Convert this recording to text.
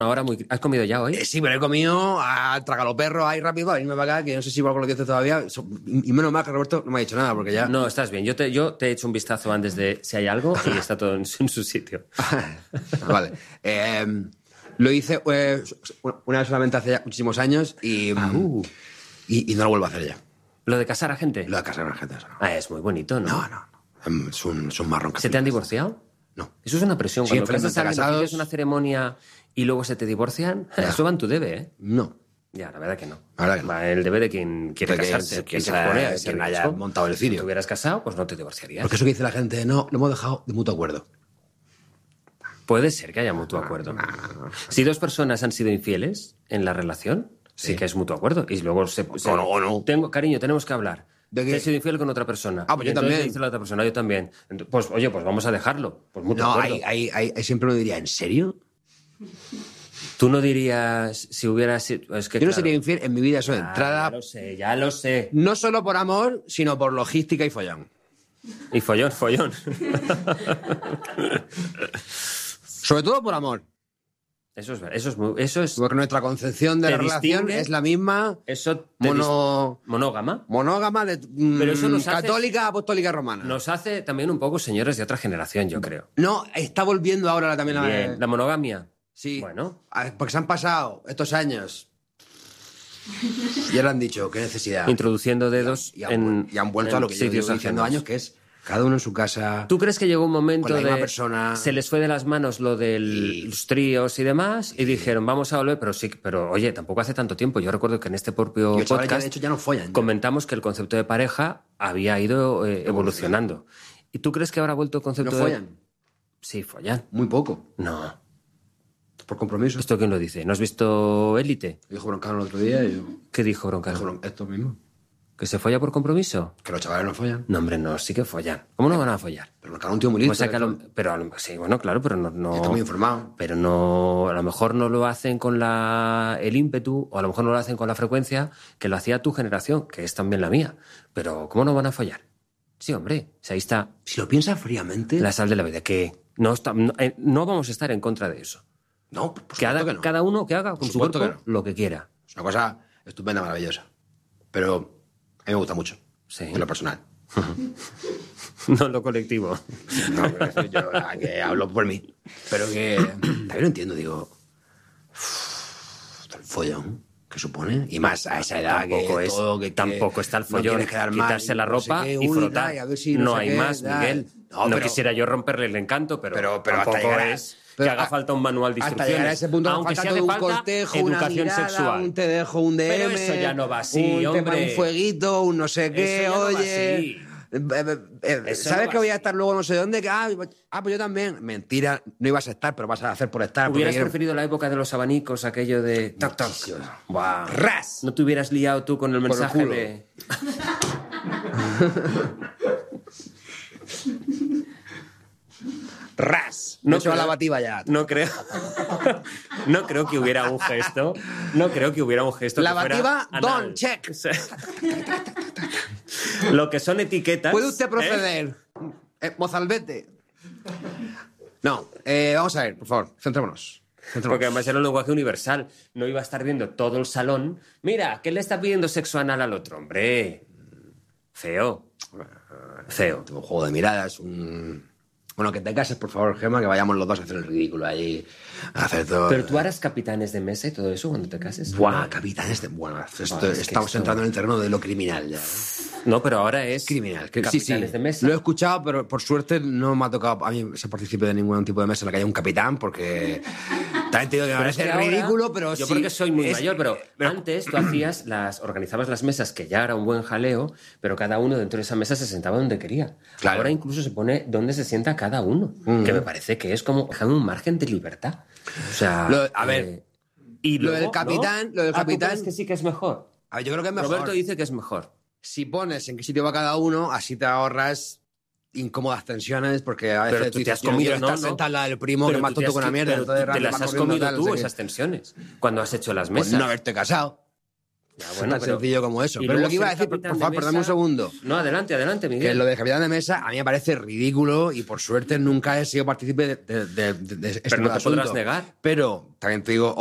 Ahora ¿Has comido ya hoy? Sí, pero he comido a tragaloperro ahí rápido a irme para acá, que no sé si igual con lo que dices todavía. Y menos mal que Roberto no me ha dicho nada, porque ya... No, estás bien. Yo te he hecho un vistazo antes de si hay algo y está todo en su sitio. Vale. Lo hice una vez solamente hace ya muchísimos años y no lo vuelvo a hacer ya. ¿Lo de casar a gente? Lo de casar a la gente, eso no. Es muy bonito, ¿no? No. Es un marrón. ¿Se te han divorciado? No. Eso es una presión. Sí, Cuando casas a alguien, casados... haces una ceremonia y luego se te divorcian, eso va en tu debe, ¿eh? No. Ya, la verdad que no. La verdad que no. Va en el debe de quien quiere casarse. Quien se pone a ese quien haya riesgo. montado el Si cirio. te hubieras casado, pues no te divorciarías. Porque eso que dice la gente, no, lo hemos dejado de mutuo acuerdo. Puede ser que haya mutuo acuerdo. Si dos personas han sido infieles en la relación, sí que es mutuo acuerdo. Y luego O no. Cariño, tenemos que hablar. ¿De qué? Te he sido infiel con otra persona. Pues yo Entonces también. dice la otra persona, yo también. Pues oye, pues vamos a dejarlo. Pues mutuo No, acuerdo. hay siempre uno diría, ¿en serio? Tú no dirías si hubieras... Es que, Yo no claro, sería infiel en mi vida, eso de entrada. Ya lo sé. No solo por amor, sino por logística y follón. Y follón. Sobre todo por amor. Eso es Porque nuestra concepción de Te la relación distingue- es la misma monógama. monógama de Pero eso nos hace- católica, apostólica, romana. Nos hace también un poco señores de otra generación, yo creo. No, está volviendo ahora también Bien. La monogamia. Sí. Bueno. Porque se han pasado estos años. Y ahora han dicho, qué necesidad. Introduciendo dedos Y han vuelto a lo que yo sitios llevo diciendo ajenos. años, que es cada uno en su casa. ¿Tú crees que llegó un momento Con la misma de persona. se les fue de las manos lo de los tríos y demás y dijeron vamos a volver, pero oye, tampoco hace tanto tiempo. Yo recuerdo que en este propio Y los chavales ya, podcast de hecho, ya no follan. ya. comentamos que el concepto de pareja había ido evolucionando. ¿Y tú crees que ahora ha vuelto el concepto ¿No de... follan? Sí, follan. Muy poco. No. Por compromiso. ¿Esto quién lo dice? ¿No has visto Élite? Dijo Broncano el otro día y yo... ¿Qué dijo Broncano? Dijo esto mismo. ¿Que se folla por compromiso? Que los chavales no follan. No, hombre, no, sí que follan. ¿Cómo no van a follar? Pero Broncano es un tío muy listo. O sea que sí, bueno, claro, pero no... Está muy informado. Pero no, a lo mejor no lo hacen con el ímpetu, o a lo mejor no lo hacen con la frecuencia que lo hacía tu generación, que es también la mía. Pero ¿cómo no van a follar? Sí, hombre, ahí está Si lo piensas fríamente... la sal de la vida, que no vamos a estar en contra de eso. No, por supuesto que no. Cada uno que haga con su supuesto cuerpo que no. lo que quiera. Es una cosa estupenda, maravillosa. Pero a mí me gusta mucho. Sí. En lo personal. No en lo colectivo. No, pero yo que hablo por mí. Pero que... También lo entiendo, digo... El follón que supone. Y más a esa edad Tampoco está el follón. No quedar mal, quitarse la no sé ropa qué, y frotar. a ver si no sé hay qué, más, tal. Miguel. No pero- quisiera yo romperle el encanto, pero hasta tampoco llegar es pero que haga falta un manual de hasta instrucciones. llegar a ese punto nos aunque falta sí hace todo un falta cortejo, una educación mirada, sexual. un te dejo, un DM... Pero eso ya no va así, hombre. Un fueguito, un no sé qué, Eso ya no va oye... así. Eso ¿Sabes no que va voy a así. estar luego no sé dónde? Pues yo también. Mentira, no ibas a estar, pero vas a hacer por estar. porque ¿Hubieras quiero- preferido la época de los abanicos, aquello de... Toc, toc? Buah. ¡Ras! ¿No te hubieras liado tú con el el mensaje culo. de... ¡Ras! No No se va creo- la bativa ya. No creo. No creo que hubiera un gesto. No creo que hubiera un gesto. La que fuera bativa, anal. don, check. O sea, lo que son etiquetas. ¿Puede usted proceder? Mozalbete. No, vamos a ver, por favor, centrémonos. Porque además era un lenguaje universal. No iba a estar viendo todo el salón. Mira, ¿qué le está pidiendo sexo anal al otro? Hombre. Feo. Feo. Un juego de miradas, Bueno, que te cases, por favor, Gemma, que vayamos los dos a hacer el ridículo allí. A hacer todo... Pero tú harás capitanes de mesa y todo eso cuando te cases. Buah, capitán, Bueno, estamos entrando en el terreno de lo criminal ya. No, pero ahora es Criminal. Sí, capitanes de mesa. Lo he escuchado, pero por suerte no me ha tocado a mí ser partícipe de ningún tipo de mesa en la que haya un capitán, porque también te digo que me Pero es parece que ahora, ridículo, pero yo sí. porque soy muy mayor, pero pero- antes tú organizabas las mesas, que ya era un buen jaleo, pero cada uno dentro de esa mesa se sentaba donde quería. Claro. Ahora incluso se pone donde se sienta cada uno, que me parece que es como dejando un margen de libertad. O sea, A ver, y lo del luego, capitán- ¿no? lo del ¿tú capitán- crees que sí que es mejor? A ver, yo creo que es mejor. Roberto dice que es mejor. Si pones en qué sitio va cada uno, así te ahorras incómodas tensiones, porque a Pero veces tú te dices, has "Yo no comido, quiero ¿no? estar sentado al lado del primo, que Pero más tú te tonto has que una qui- mierda. pero Entonces, te las va has corriendo comido tal, no tú, sé qué". esas tensiones, cuando has hecho las Pues mesas. no haberte casado. bueno, tan sencillo como eso. y Pero luego lo que iba a ser decir, por capitán de favor, perdame un mesa- segundo. No, adelante, Miguel. Que lo de capitán de mesa a mí me parece ridículo y por suerte nunca he sido partícipe de este Pero no te asunto. podrás negar. Pero también te digo,